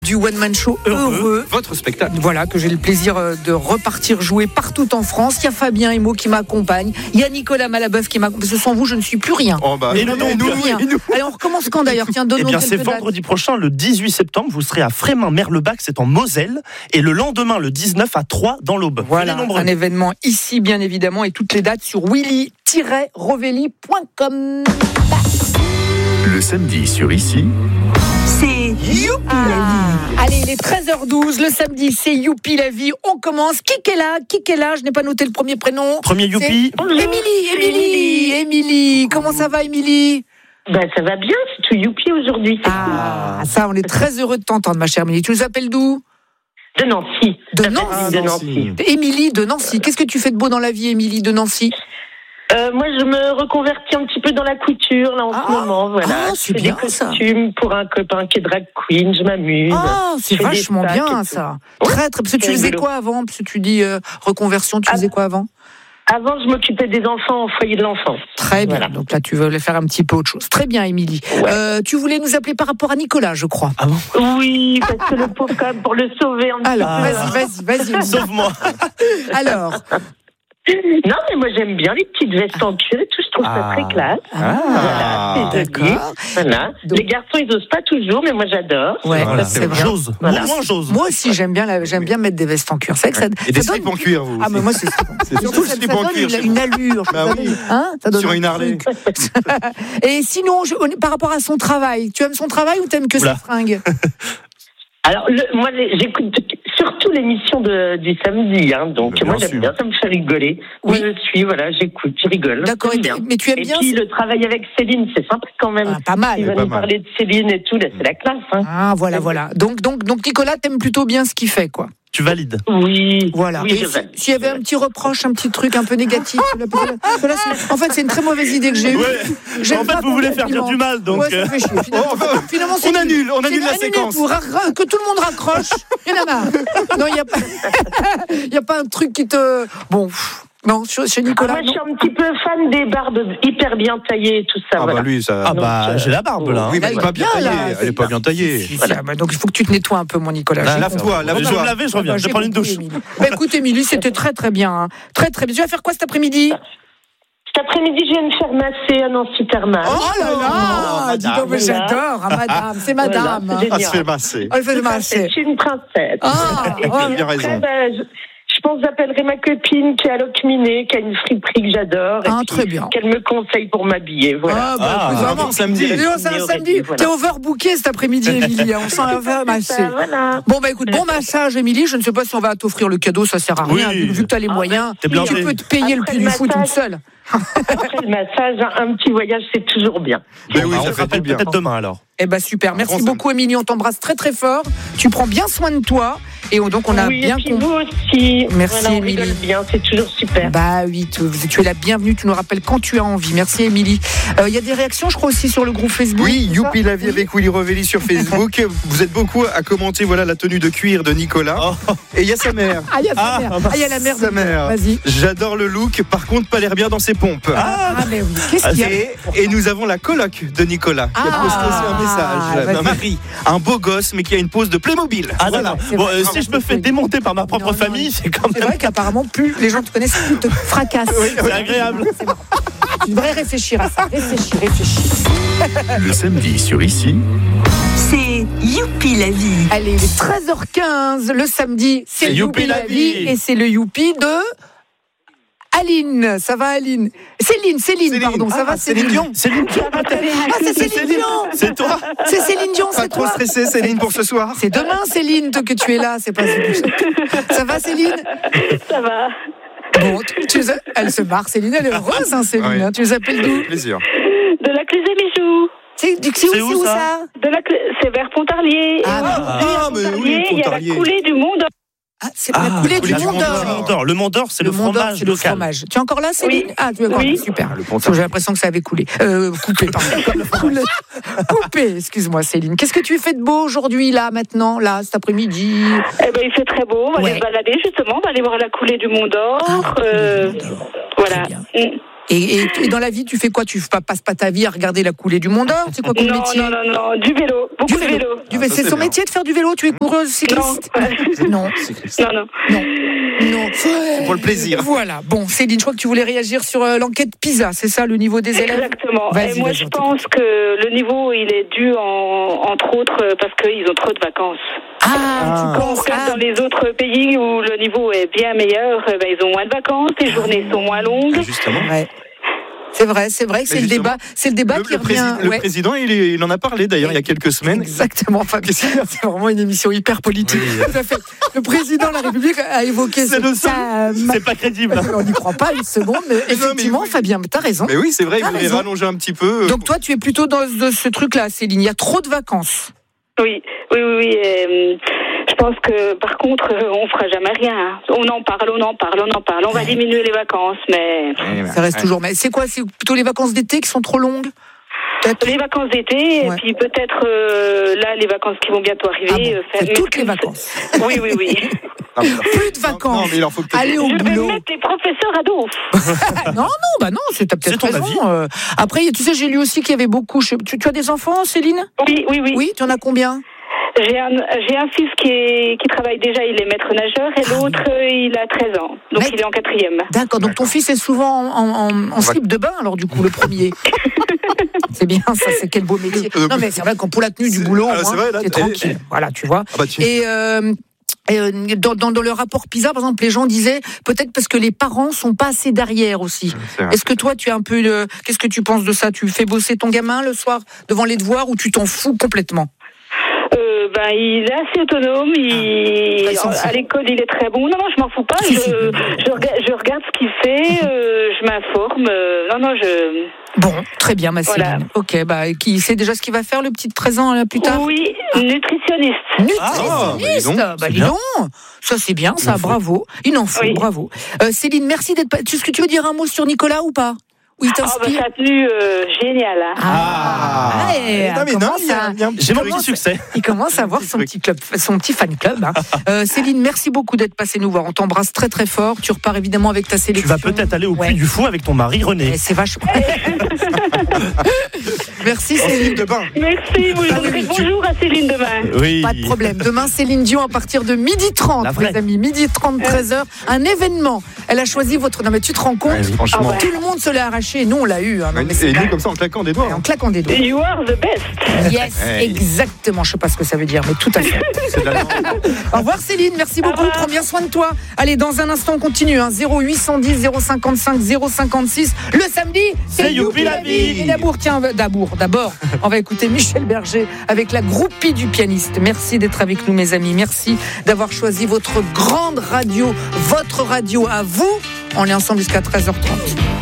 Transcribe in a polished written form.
du One Man Show Heureux. Votre spectacle. Voilà, que j'ai le plaisir de repartir jouer partout en France. Il y a Fabien Emo qui m'accompagne. Il y a Nicolas Malabeuf qui m'accompagne. Parce que sans vous, je ne suis plus rien. Oh bah, Et nous, Rien. Allez, on recommence quand d'ailleurs? Tiens, Eh donne-nous bien, c'est quelques dates. vendredi prochain, le 18 septembre. Vous serez à Frémin-Merlebach, c'est en Moselle. Et le lendemain, le 19, à Troyes, dans l'Aube. Voilà, Venez nombreux. un événement ici, bien évidemment, et toutes les dates sur willy-rovelli.com. Le samedi sur Ici, C'est Youpi la vie. Allez, il est 13h12, le samedi, c'est Youpi la vie. On commence. Qui est là? Je n'ai pas noté le premier prénom. Premier Youpi. Émilie. Comment ça va, Émilie? Ben, ça va bien, c'est tout youpi aujourd'hui. C'est Ça, on est très heureux de t'entendre, ma chère Émilie. Tu nous appelles d'où? cool. De Nancy. De Ça fait Nancy. de Nancy. Émilie de Nancy. Qu'est-ce que tu fais de beau dans la vie, Émilie de Nancy? Moi, je me reconvertis un petit peu dans la couture, là, en ce moment. Voilà. c'est Je fais bien, des ça. costumes pour un copain qui est drag queen, je m'amuse. C'est Je fais des vachement sacs et bien, tout. ça. Ouais, Très, très. Parce que tu c'est faisais rigolo. quoi avant? Parce que tu dis reconversion, tu faisais quoi avant? Avant, je m'occupais des enfants au foyer de l'enfance. Très bien. Voilà. Donc là, tu voulais faire un petit peu autre chose. Très bien, Émilie. Ouais. Tu voulais nous appeler par rapport à Nicolas, je crois. Ah bon? Oui, parce que le pauvre, quand même, pour le sauver un petit Alors, Ah. vas-y. Sauve-moi. Alors, Non, mais moi, j'aime bien les petites vestes en cuir et tout, je trouve ça très classe. Voilà, c'est joli. d'accord. Voilà. Donc- Les garçons, ils osent pas toujours, mais moi, j'adore. Ouais, Voilà, c'est vrai. J'ose. Voilà. Moins j'ose. Moi aussi, j'aime bien mettre des vestes en cuir. C'est vrai que ça, Et des ça slips donne- en cuir, vous. Ah, mais moi, c'est surtout ça, slip ça en donne cuir, chez une vous. allure. Bah ça oui. donne- ça donne Sur un une Harley. truc. Et sinon, par rapport à son travail, tu aimes son travail ou t'aimes que Oula. ses fringues? Alors, moi, j'écoute surtout l'émission du samedi, hein, donc Bien moi, sûr. j'aime bien, ça me fait rigoler. Oui. Moi, je suis, voilà, j'écoute, je rigole. D'accord, j'aime bien. mais tu aimes Et bien puis, le travail avec Céline, c'est sympa quand même. Ah, pas mal. Il va Pas nous mal. parler de Céline et tout, là, c'est la classe. Hein. Ah, voilà. Donc, Nicolas, t'aimes plutôt bien ce qu'il fait, quoi. Tu valides. Oui, Voilà. oui, Et je vais. s'il y avait un petit reproche, un petit truc un peu négatif, en fait, c'est une très mauvaise idée que j'ai eue. J'aime En fait, pas vous voulez ton faire dire compliment. du mal, donc. Ouais, ça fait chier. Finalement, c'est on nul. annule C'est la annulé séquence. pour que tout le monde raccroche. Il y en a marre. Non, il y a pas un truc qui te. Bon. Non, chez Nicolas. Moi, je suis un petit peu fan des barbes hyper bien taillées et tout ça. Ah voilà. bah lui, ça. Ah bah, j'ai la barbe là. Oui, mais Là, elle il est va pas bien bien, là. taillée. Elle est pas bien taillée. Si, bah, donc il faut que tu te nettoies un peu, mon Nicolas. Ah, J'ai lave-toi, compris. lave-toi. Je vais me laver, je reviens. Je vais prendre une douche. Émilie. Bah, écoute, Émilie, c'était très très bien. Hein. Très très bien. Tu vas faire quoi cet après-midi? Cet après-midi, je viens me faire masser à Nancy Thermal. Oh là là, dis donc, mais Voilà. j'adore, hein, madame, c'est madame. Voilà, c'est Ah, se génial. fait masser. Elle fait le marché. Je suis une princesse. Ah, Et puis, ouais, bien après, raison. je pense que j'appellerai ma copine qui est à Locminé, qui a une friperie que j'adore. Ah, et puis très bien. Qu'elle me conseille pour m'habiller. Voilà. Ah, bah, Ah, écoute, un vraiment. bon samedi. Dis donc, c'est un samedi. Voilà. T'es overbooké cet après-midi, Émilie. On sent un verre massé. Voilà. Bon, bah écoute, bon massage, Émilie. Je ne sais pas si on va t'offrir le cadeau, ça sert à rien. Oui. Vu que tu as les moyens, T'es blindé. tu peux te payer le Après prix le du foot toute massage. seule. Après le massage, un petit voyage, c'est toujours bien. Ben oui, Ah, on ça se fait du rappelle bien. peut-être demain alors. Eh ben super, merci Bon, beaucoup Émilie, on t'embrasse très très fort. Tu prends bien soin de toi et donc on a oui, bien et puis compris. vous aussi. Merci, Voilà, on Émilie. rigole bien, c'est toujours super. Bah oui, tu es la bienvenue, tu nous rappelles quand tu as envie. Merci Émilie. Il y a des réactions, je crois aussi sur le groupe Facebook. Oui, c'est ça Youpi la vie avec Willy Rovelli sur Facebook. Vous êtes beaucoup à commenter voilà la tenue de cuir de Nicolas. Oh. Et il y a sa mère. Ah, il y a sa mère. Ah, il y a la mère. Sa mère. Vas-y. J'adore le look, par contre pas l'air bien dans ses pompes. Ah, mais oui. Qu'est-ce qu'il y a Et nous avons la coloc de Nicolas qui a posté aussi un message. vas-y. Marie, un beau gosse mais qui a une pose de Playmobil. Ah Voilà. d'accord. c'est Bon, vrai. si je me fais démonter par ma propre Non, non, famille, c'est quand C'est même vrai qu'apparemment, plus les gens te connaissent, plus te fracassent. c'est agréable. Tu devrais réfléchir à ça. Réfléchis. le samedi sur Ici, C'est Youpi la vie. Allez, il est 13h15 le samedi. C'est C'est Youpi la vie. Et c'est le Youpi de Aline. Ça va, Aline? Céline, pardon. Ça va, Céline Dion? Céline Dion. Ah, c'est Céline Dion. C'est toi. C'est Céline Dion, Pas c'est trop toi. stressé Céline pour ce soir. C'est demain, Céline, que tu es là. C'est pas ça va, Céline? Ça va. Bon, elle se marre, Céline. Elle est heureuse, hein, Céline. Ouais. Hein. Tu les appelles d'où? Plaisir. De la Clé des Bijoux. C'est où ça? C'est vers Pontarlier. Ah, mais oui, Il y a la Pontarlier. coulée du monde. Ah, c'est la coulée du Mont d'Or. Le Mont d'Or, c'est le Mont d'Or, fromage c'est le local. fromage. Tu es encore là, Céline? Oui. Ah, tu es encore Oui. là, super. Le Parce que j'ai l'impression que ça avait coulé. Coupé, pardon. Coupé, excuse-moi, Céline. Qu'est-ce que tu fais de beau aujourd'hui, là, maintenant, là, cet après-midi? Eh ben, il fait très beau. On va Ouais. aller se balader, justement. On va aller voir la coulée du Mont d'Or. Ah, Voilà. Très bien. Et dans la vie, tu fais quoi? Tu passes pas ta vie à regarder la coulée du Mont d'Or? C'est quoi ton métier? Non, du vélo, beaucoup de vélo. C'est son métier de faire du vélo? Tu es coureuse cycliste? Non. Non. C'est pour le plaisir. Voilà. Bon, Céline, je crois que tu voulais réagir sur l'enquête PISA, c'est ça, le niveau des élèves? Exactement. Et moi, je pense que le niveau, il est dû, entre autres, parce qu'ils ont trop de vacances. Quand on regarde dans les autres pays où le niveau est bien meilleur, ils ont moins de vacances, les journées sont moins longues. Justement. Ouais. C'est vrai que c'est le débat qui revient. Le président, il en a parlé d'ailleurs il y a quelques semaines. Exactement, Fabien. C'est vraiment une émission hyper politique. Oui. Tout à fait. Le président de la République a évoqué c'est pas crédible. On n'y croit pas une seconde, mais effectivement, Fabien, t'as raison. Mais oui, c'est vrai, il voulait rallonger un petit peu. Donc toi, tu es plutôt dans ce truc-là, Céline. Il y a trop de vacances. Oui. Je pense que, par contre, on fera jamais rien. On en parle. On va diminuer les vacances, mais ça reste toujours. Mais c'est quoi? C'est plutôt les vacances d'été qui sont trop longues? Peut-être. Les vacances d'été, et puis peut-être là, les vacances qui vont bientôt arriver. C'est toutes les vacances. Oui. Plus de vacances. Non, mais il en faut peut-être. Allez au boulot. Je vais mettre les professeurs à dos. non, t'as peut-être raison. Après, tu sais, j'ai lu aussi qu'il y avait beaucoup. Tu as des enfants, Céline? Oui. Oui, tu en as combien? J'ai un fils qui travaille déjà, il est maître nageur, et l'autre, il a 13 ans. Donc, il est en 4e. D'accord, donc ton fils est souvent en slip de bain, alors du coup, le premier. C'est bien, ça, c'est quel beau métier. Non, mais c'est vrai qu'en pour la tenue du boulot, c'est tranquille. Voilà, tu vois. Et dans le rapport PISA, par exemple, les gens disaient peut-être parce que les parents sont pas assez derrière aussi. Est-ce que toi, tu es un peu... Qu'est-ce que tu penses de ça? Tu fais bosser ton gamin le soir devant les devoirs ou tu t'en fous complètement? Il est assez autonome. À l'école, il est très bon. Non, je m'en fous pas. Je regarde ce qu'il fait. Je m'informe. Bon, très bien, ma Céline. Voilà. Ok, qui sait déjà ce qu'il va faire, le petit de 13 ans, là, plus tard? Oui, nutritionniste. Dis donc. Ça, c'est bien, ça. Bravo. Il en faut, bravo. Céline, merci d'être... Est-ce que tu veux dire un mot sur Nicolas ou pas? Oui, sa tenue géniale. J'ai mon petit succès. Il commence à avoir son petit fan club. Céline, merci beaucoup d'être passée nous voir. On t'embrasse très très fort. Tu repars évidemment avec ta sélection. Tu vas peut-être aller au Puy du Fou avec ton mari René. C'est vachement. Merci Céline. Merci. Vous direz bonjour à Céline demain. Oui. Pas de problème. Demain, Céline Dion à partir de 12h30, les amis. 12h30, 13h. Un événement. Elle a choisi votre. Non mais tu te rends compte? Franchement. Tout le monde se l'est arraché. Nous, on l'a eu. Et nous, comme ça, en claquant des doigts. En claquant des doigts. You are the best. Yes, exactement. Je sais pas ce que ça veut dire, mais tout à fait. Au revoir Céline, merci beaucoup. Prends bien soin de toi. Allez, dans un instant, on continue. 0810 055 056. Le samedi, c'est Youpi la vie. Et d'abord, on va écouter Michel Berger avec la groupie du pianiste. Merci d'être avec nous, mes amis. Merci d'avoir choisi votre grande radio, votre radio à vous. On est ensemble jusqu'à 13h30.